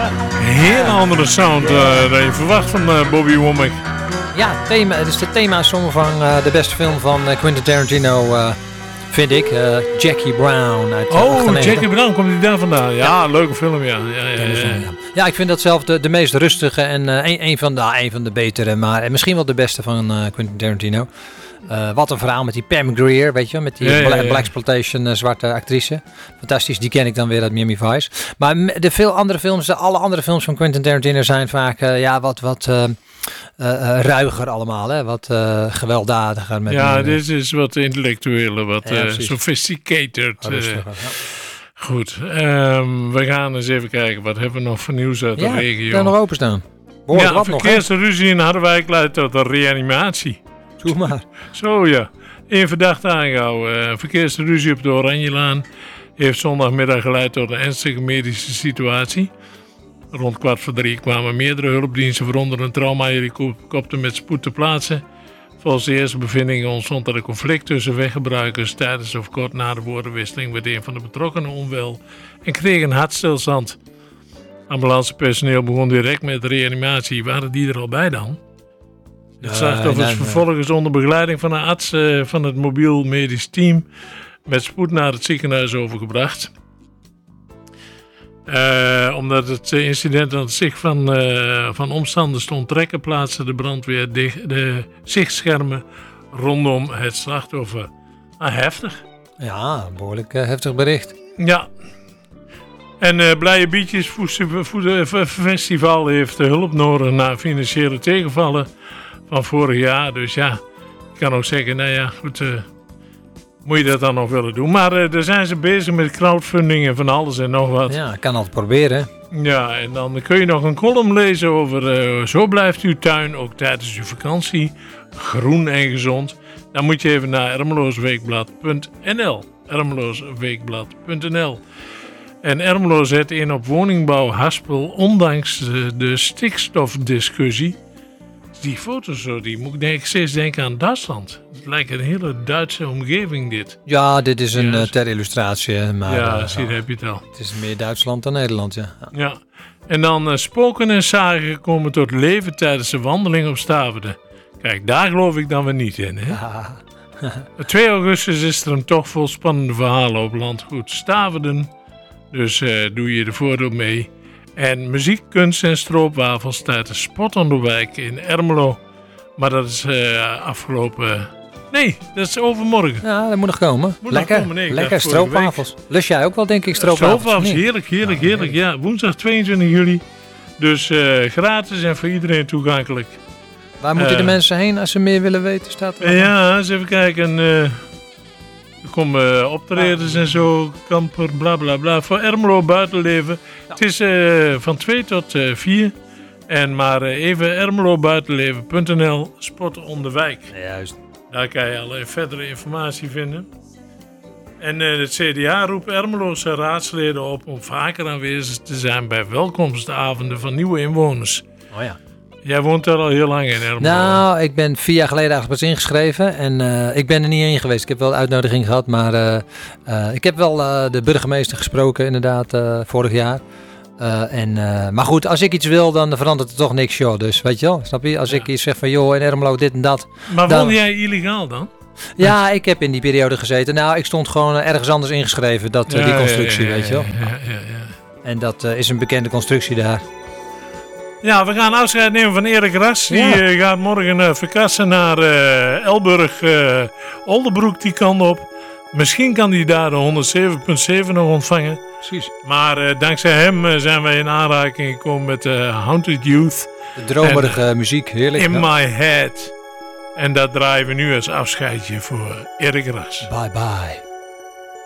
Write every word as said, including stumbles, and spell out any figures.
Heel andere sound uh, dan je verwacht van uh, Bobby Womack. Ja, thema, het is de thema-song van uh, de beste film van uh, Quentin Tarantino, uh, vind ik. Uh, Jackie Brown uit Oh, achtennegentig. Jackie Brown, komt hij daar vandaan? Ja, ja, leuke film, ja. Ja, ja, ja, ja. ja. ja ik vind dat zelf de, de meest rustige en uh, een, een, van de, uh, een van de betere, maar misschien wel de beste van uh, Quentin Tarantino. Uh, wat een verhaal met die Pam Grier, weet je, met die ja, ja, ja. Blaxploitation uh, zwarte actrice. Fantastisch, die ken ik dan weer uit Miami Vice. Maar de veel andere films, de alle andere films van Quentin Tarantino zijn vaak uh, ja, wat, wat uh, uh, ruiger allemaal, hè? Wat uh, gewelddadiger. Met ja, een, dit is wat intellectuele, wat ja, uh, sophisticated. Rustig, uh, ja. Goed, um, we gaan eens even kijken, wat hebben we nog voor nieuws uit ja, de regio? Ja, kan nog openstaan. Ja, een verkeersruzie in Harderwijk leidt tot een reanimatie. Doe maar. Zo ja, één verdachte aangehouden. Uh, verkeersruzie op de Oranjelaan heeft zondagmiddag geleid tot een ernstige medische situatie. Rond kwart voor drie kwamen meerdere hulpdiensten, waaronder een traumahelikopter met spoed te plaatsen. Volgens de eerste bevindingen ontstond er een conflict tussen weggebruikers tijdens of kort na de woordenwisseling werd een van de betrokkenen onwel en kreeg een hartstilstand. Ambulancepersoneel begon direct met de reanimatie. Waren die er al bij dan? Het slachtoffer is vervolgens onder begeleiding van een arts uh, van het mobiel medisch team met spoed naar het ziekenhuis overgebracht. Uh, omdat het incident aan het zicht van, uh, van omstanders stond trekken, plaatste de brandweer de, de zichtschermen rondom het slachtoffer. Ah, heftig. Ja, een behoorlijk uh, heftig bericht. Ja. En uh, Blije Bietjes Festival heeft hulp nodig na financiële tegenvallen van vorig jaar. Dus ja, ik kan ook zeggen, nou ja, goed, uh, moet je dat dan nog willen doen. Maar uh, daar zijn ze bezig met crowdfunding en van alles en nog wat. Ja, ik kan altijd proberen. Ja, en dan kun je nog een column lezen over uh, zo blijft uw tuin ook tijdens uw vakantie groen en gezond. Dan moet je even naar ermeloosweekblad punt n l. ermeloosweekblad punt n l. En Ermelo zet in op woningbouw Haspel, ondanks de, de stikstofdiscussie. Die foto's zo, die moet ik denk, steeds denken aan Duitsland. Het lijkt een hele Duitse omgeving dit. Ja, dit is een ja, uh, ter illustratie. Maar, ja, uh, zie, daar heb je het al. Het is meer Duitsland dan Nederland, ja. Ja, ja. En dan uh, spoken en zagen komen tot leven tijdens de wandeling op Staverde. Kijk, daar geloof ik dan weer niet in, hè? Ja. twee augustus is er een toch vol spannende verhalen op landgoed Staverden. Dus uh, doe je de voordeel mee. En muziek, kunst en stroopwafels tijdens Spot on the Wijk in Ermelo. Maar dat is uh, afgelopen... Nee, dat is overmorgen. Ja, dat moet nog komen. Moet lekker, nog komen. Nee, lekker stroopwafels. Lust jij ook wel, denk ik, stroopwafels? Stroopwafels, heerlijk, heerlijk, nou, heerlijk. Ja, woensdag tweeëntwintig juli. Dus uh, gratis en voor iedereen toegankelijk. Waar moeten uh, de mensen heen als ze meer willen weten? Staat er ja, eens even kijken... Uh, Er komen optredens en zo, kamper, bla bla bla. Voor Ermelo buitenleven. Ja. Het is uh, van twee tot vier. En maar uh, even ermelo buitenleven punt n l, Spot on the Wijk. Juist. Daar kan je alle verdere informatie vinden. En uh, het C D A roept Ermeloze raadsleden op om vaker aanwezig te zijn bij welkomstavonden van nieuwe inwoners. Oh ja. Jij woont daar al heel lang in Ermelo. Nou, ik ben vier jaar geleden eigenlijk pas ingeschreven. En uh, ik ben er niet heen geweest. Ik heb wel de uitnodiging gehad. Maar uh, uh, ik heb wel uh, de burgemeester gesproken inderdaad uh, vorig jaar. Uh, en, uh, maar goed, als ik iets wil, dan verandert er toch niks, joh. Dus weet je wel, snap je? Als ja. ik iets zeg van, joh, in Ermelo dit en dat. Maar dan... woonde jij illegaal dan? Ja, ik heb in die periode gezeten. Nou, ik stond gewoon ergens anders ingeschreven, dat, ja, die constructie, ja, ja, ja, weet je wel. Ja, ja, ja. En dat uh, is een bekende constructie daar. Ja, we gaan afscheid nemen van Erik Ras. Die ja. uh, gaat morgen uh, verkassen naar uh, Elburg, uh, Oldenbroek, die kant op. Misschien kan hij daar de honderdzeven komma zeven nog ontvangen. Precies. Maar uh, dankzij hem uh, zijn wij in aanraking gekomen met uh, Haunted Youth. De dromerige en, muziek, heerlijk. In ja. My Head. En dat draaien we nu als afscheidje voor Erik Ras. Bye bye.